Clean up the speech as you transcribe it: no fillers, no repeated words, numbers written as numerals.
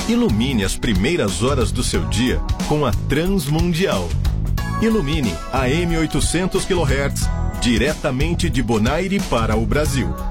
Ilumine as primeiras horas do seu dia com a Transmundial. Ilumine AM 800 kHz, diretamente de Bonaire para o Brasil.